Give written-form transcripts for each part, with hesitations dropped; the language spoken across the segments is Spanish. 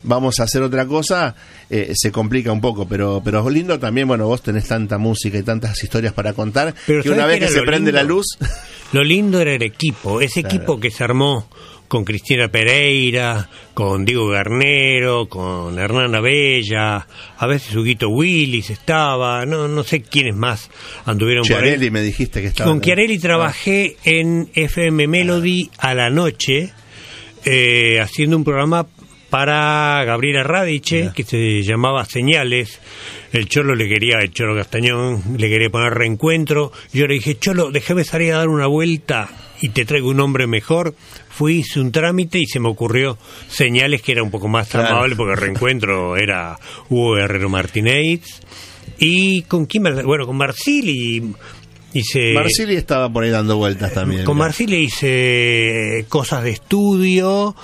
vamos a hacer otra cosa, se complica un poco, pero es lindo también. Bueno, vos tenés tanta música y tantas historias para contar, pero que una vez que se prende la luz... Lo lindo era el equipo, ese claro. equipo que se armó con Cristina Pereira, con Diego Garnero, con Hernán Abella, a veces Huguito Willis estaba, no sé quiénes más anduvieron por ahí. Chiarelli me dijiste que estaba. Con Chiarelli trabajé en FM Melody a la noche, haciendo un programa para Gabriela Radiche, que se llamaba Señales. El Cholo Castañón le quería poner Reencuentro. Yo le dije, Cholo, déjame salir a dar una vuelta y te traigo un nombre mejor. Fui, hice un trámite y se me ocurrió Señales, que era un poco más amable, porque Reencuentro era Hugo Herrero Martínez. Y con quién, bueno, con Marsili Marsili estaba por ahí dando vueltas también. Con Marsili hice cosas de estudio,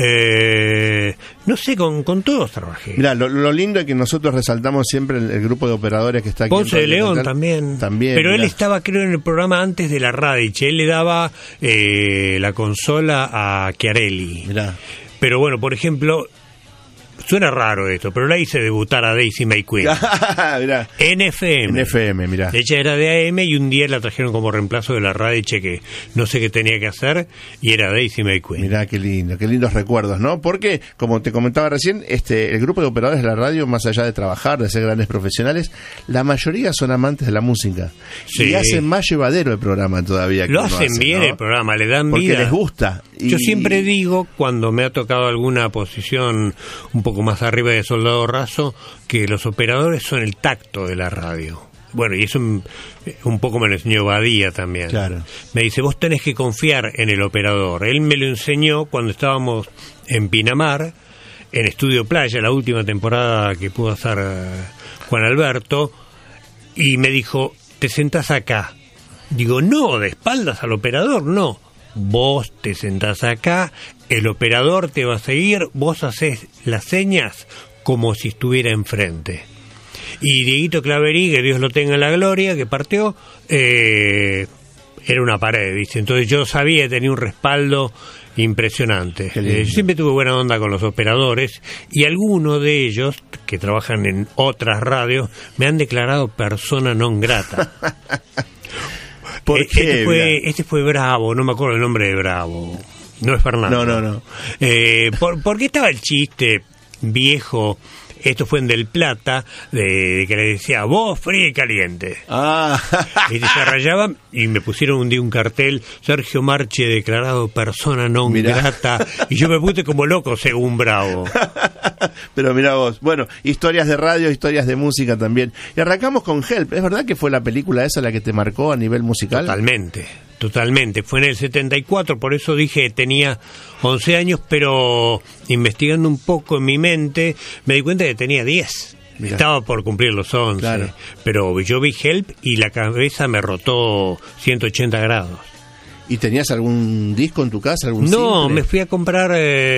no sé, con todos trabajé. Mirá, lo lindo es que nosotros resaltamos siempre el grupo de operadores que está aquí. Ponce de León también. Pero mirá, él estaba, creo, en el programa antes de la Radice. Él le daba la consola a Chiarelli. Mirá. Pero bueno, por ejemplo... Suena raro esto, pero la hice debutar a Daisy May Quinn. Mirá. En FM, mirá. Ella era de AM y un día la trajeron como reemplazo de la Radice, que no sé qué tenía que hacer, y era Daisy May Quinn. Mirá, qué lindos recuerdos, ¿no? Porque, como te comentaba recién, el grupo de operadores de la radio, más allá de trabajar, de ser grandes profesionales, la mayoría son amantes de la música. Sí. Y hacen más llevadero el programa todavía. Lo hacen bien, ¿no? El programa, le dan porque vida. Les gusta. Yo siempre digo, cuando me ha tocado alguna posición un poco más arriba de soldado raso, que los operadores son el tacto de la radio. Bueno, y eso un poco me lo enseñó Badía también. Claro. Me dice, vos tenés que confiar en el operador. Él me lo enseñó cuando estábamos en Pinamar, en Estudio Playa, la última temporada que pudo hacer Juan Alberto, y me dijo, te sentás acá. Digo, no, de espaldas al operador, no. Vos te sentás acá, el operador te va a seguir, vos hacés las señas como si estuviera enfrente. Y Dieguito Claverí, que Dios lo tenga en la gloria, que partió, era una pared, ¿viste? Entonces yo sabía, tenía un respaldo impresionante. Yo siempre tuve buena onda con los operadores, y algunos de ellos, que trabajan en otras radios, me han declarado persona non grata. Este fue Bravo, no me acuerdo el nombre de Bravo. No es Fernando. No. Porque estaba el chiste viejo, esto fue en Del Plata, de que le decía, vos frío y caliente. Y se rayaban y me pusieron un día un cartel, Sergio Marche declarado persona non grata, y yo me puse como loco según Bravo. Pero mirá vos, bueno, historias de radio, historias de música también. Y arrancamos con Help. ¿Es verdad que fue la película esa la que te marcó a nivel musical? Totalmente. Fue en el 74, por eso dije tenía 11 años, pero investigando un poco en mi mente me di cuenta que tenía 10. Mirá. Estaba por cumplir los 11, claro. Pero yo vi Help y la cabeza me rotó 180 grados. ¿Y tenías algún disco en tu casa? ¿Algún No, simple? Me fui a comprar,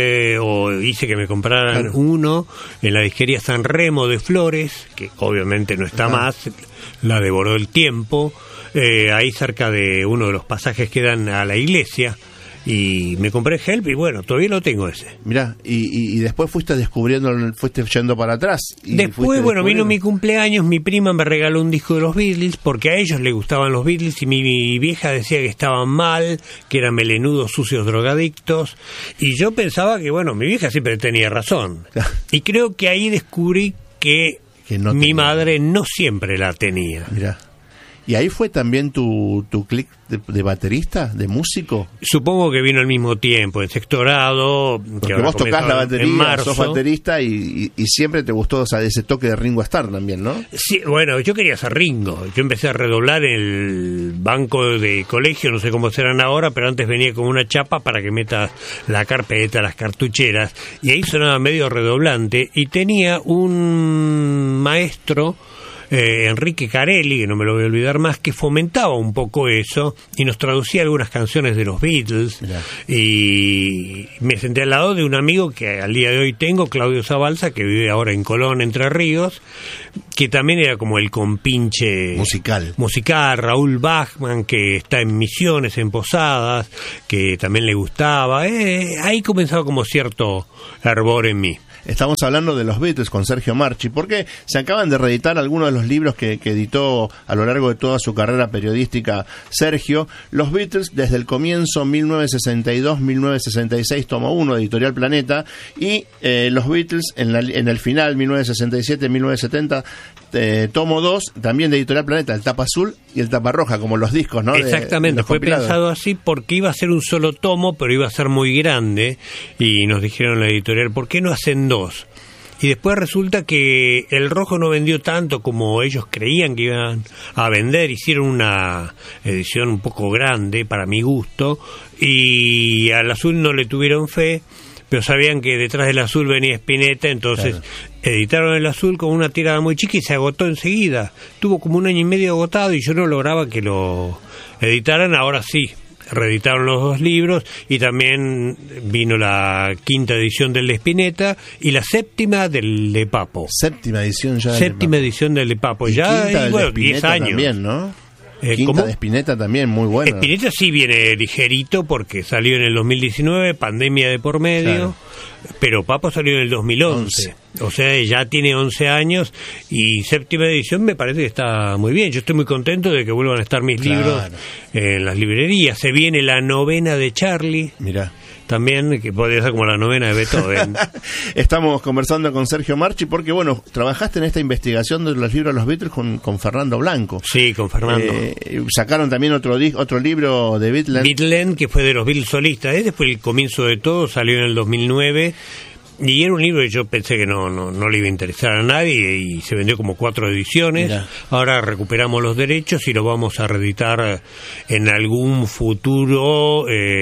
o hice que me compraran uno en la disquería San Remo de Flores, que obviamente no está más, la devoró el tiempo, ahí cerca de uno de los pasajes que dan a la iglesia. Y me compré Help y bueno, todavía lo tengo ese. Mirá, y después fuiste descubriendo, fuiste yendo para atrás. Después, bueno, vino mi cumpleaños, mi prima me regaló un disco de los Beatles, porque a ellos les gustaban los Beatles y mi vieja decía que estaban mal, que eran melenudos, sucios, drogadictos. Y yo pensaba que, bueno, mi vieja siempre tenía razón. Y creo que ahí descubrí que no mi madre no siempre la tenía. Mirá. ¿Y ahí fue también tu clic de baterista, de músico? Supongo que vino al mismo tiempo, en sexto grado. Porque vos tocás la batería, sos baterista y siempre te gustó, o sea, ese toque de Ringo Starr también, ¿no? Sí, bueno, yo quería ser Ringo. Yo empecé a redoblar en el banco de colegio, no sé cómo serán ahora, pero antes venía con una chapa para que metas la carpeta, las cartucheras, y ahí sonaba medio redoblante, y tenía un maestro... Enrique Carelli, que no me lo voy a olvidar más, que fomentaba un poco eso y nos traducía algunas canciones de los Beatles. Mirá. Y me senté al lado de un amigo que al día de hoy tengo, Claudio Zabalza, que vive ahora en Colón, Entre Ríos, que también era como el compinche musical, Raúl Bachman, que está en Misiones, en Posadas, que también le gustaba. Ahí comenzaba como cierto hervor en mí. Estamos hablando de los Beatles con Sergio Marchi, porque se acaban de reeditar algunos de los libros que editó a lo largo de toda su carrera periodística Sergio. Los Beatles desde el comienzo, 1962-1966, tomo 1, Editorial Planeta, y los Beatles en el final, 1967-1970, tomo 2, también de Editorial Planeta, el tapa azul y el tapa roja, como los discos, ¿no? Exactamente, fue pensado así porque iba a ser un solo tomo, pero iba a ser muy grande, y nos dijeron en la editorial, ¿por qué no hacen 2? Y después resulta que el rojo no vendió tanto como ellos creían que iban a vender. Hicieron una edición un poco grande para mi gusto, y al azul no le tuvieron fe, pero sabían que detrás del azul venía Spinetta, entonces claro, editaron el azul con una tirada muy chica y se agotó enseguida. Tuvo como 1 año y medio agotado y yo no lograba que lo editaran. Ahora sí, reeditaron los 2 libros, y también vino la 5ª edición del de Spinetta y la 7ª del de Papo. Séptima edición ya. Séptima edición del de Papo. Y ya, y bueno, 10 años. También, ¿no? Quinta de Spinetta también, muy buena. Spinetta sí viene ligerito porque salió en el 2019, pandemia de por medio, claro, pero Papo salió en el 2011. O sea, ya tiene 11 años, y 7ª edición me parece que está muy bien. Yo estoy muy contento de que vuelvan a estar mis libros en las librerías. Se viene la 9ª de Charlie. Mirá. También, que podría ser como la 9ª de Beethoven. Estamos conversando con Sergio Marchi porque, bueno, trabajaste en esta investigación de los libros de los Beatles con Fernando Blanco. Sí, con Fernando. Sacaron también otro libro de Beatles. Beatles, que fue de los Beatles solistas. Ese fue el comienzo de todo, salió en el 2009. Y era un libro que yo pensé que no le iba a interesar a nadie, y se vendió como 4 ediciones. Mirá. Ahora recuperamos los derechos y lo vamos a reeditar en algún futuro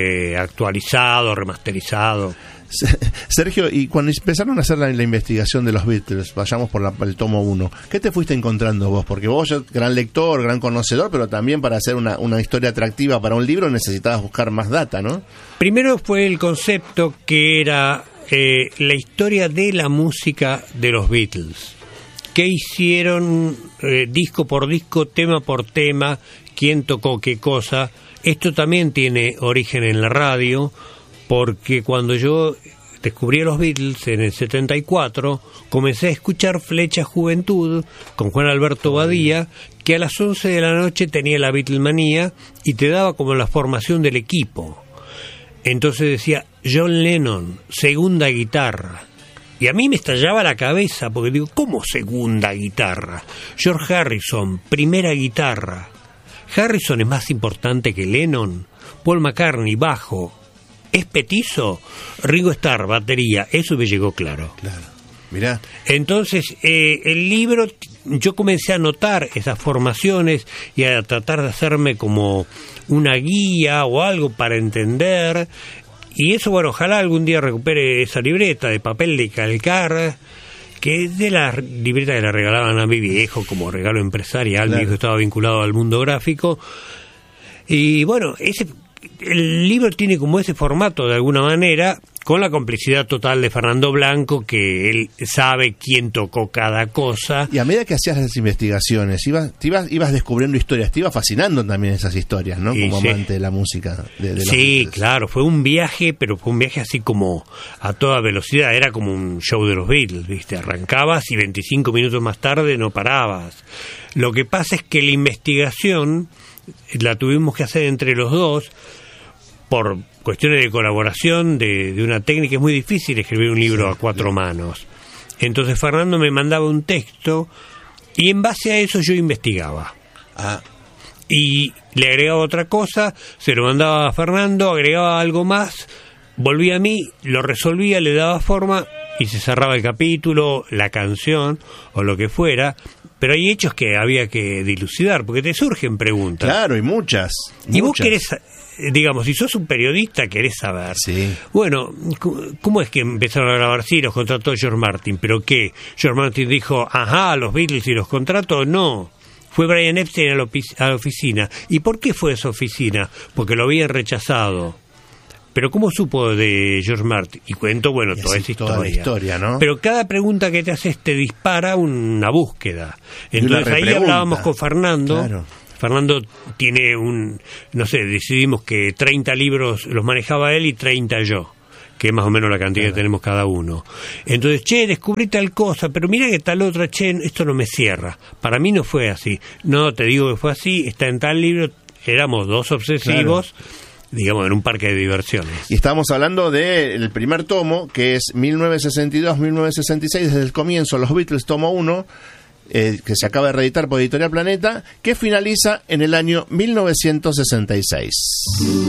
actualizado, remasterizado. Sergio, y cuando empezaron a hacer la investigación de los Beatles, vayamos por el tomo 1, ¿qué te fuiste encontrando vos? Porque vos sos gran lector, gran conocedor, pero también para hacer una historia atractiva para un libro necesitabas buscar más data, ¿no? Primero fue el concepto, que era la historia de la música de los Beatles. ¿Qué hicieron disco por disco, tema por tema? ¿Quién tocó qué cosa? Esto también tiene origen en la radio, porque cuando yo descubrí a los Beatles en el 74, comencé a escuchar Flecha Juventud con Juan Alberto Badía, que a las 11 de la noche tenía la Beatlemanía y te daba como la formación del equipo. Entonces decía John Lennon, segunda guitarra. Y a mí me estallaba la cabeza, porque digo, ¿cómo segunda guitarra? George Harrison, primera guitarra. Harrison es más importante que Lennon. Paul McCartney, bajo. ¿Es petizo? Ringo Starr, batería. Eso me llegó claro. Claro. Mirá. Entonces, el libro, yo comencé a notar esas formaciones y a tratar de hacerme como una guía o algo para entender. Y eso, bueno, ojalá algún día recupere esa libreta de papel de calcar, que es de las libretas que le regalaban a mi viejo como regalo empresarial. Claro. Mi viejo estaba vinculado al mundo gráfico. Y bueno, el libro tiene como ese formato de alguna manera, con la complicidad total de Fernando Blanco, que él sabe quién tocó cada cosa. Y a medida que hacías las investigaciones, ibas descubriendo historias, te iba fascinando también esas historias, ¿no? Como sí, amante de la música. De los sí, Beatles. Claro, fue un viaje, pero fue un viaje así como a toda velocidad, era como un show de los Beatles, ¿viste? Arrancabas y 25 minutos más tarde no parabas. Lo que pasa es que la investigación la tuvimos que hacer entre los dos, por cuestiones de colaboración, de una técnica. Es muy difícil escribir un libro a 4 manos. Entonces Fernando me mandaba un texto y en base a eso yo investigaba. Y le agregaba otra cosa, se lo mandaba a Fernando, agregaba algo más, volvía a mí, lo resolvía, le daba forma y se cerraba el capítulo, la canción o lo que fuera. Pero hay hechos que había que dilucidar, porque te surgen preguntas. Claro, y muchas. Y vos querés, digamos, si sos un periodista, querés saber. Sí. Bueno, ¿cómo es que empezaron a grabar? Sí, los contrató George Martin. ¿Pero qué? George Martin dijo, ajá, los Beatles y los contrató. No. Fue Brian Epstein a la oficina. ¿Y por qué fue a esa oficina? Porque lo habían rechazado. Pero ¿cómo supo de George Martin? Y cuento, bueno, toda esa historia. Toda la historia, ¿no? Pero cada pregunta que te haces te dispara una búsqueda. Entonces ahí hablábamos con Fernando. Claro. Fernando tiene no sé, decidimos que 30 libros los manejaba él y 30 yo. que es más o menos la cantidad que tenemos cada uno. Entonces, che, descubrí tal cosa, pero mira que tal otra, che, esto no me cierra. Para mí no fue así. No, te digo que fue así, está en tal libro, éramos dos obsesivos, digamos, en un parque de diversiones. Y estábamos hablando del primer tomo, que es 1962-1966, desde el comienzo, Los Beatles, tomo 1, que se acaba de reeditar por Editorial Planeta, que finaliza en el año 1966.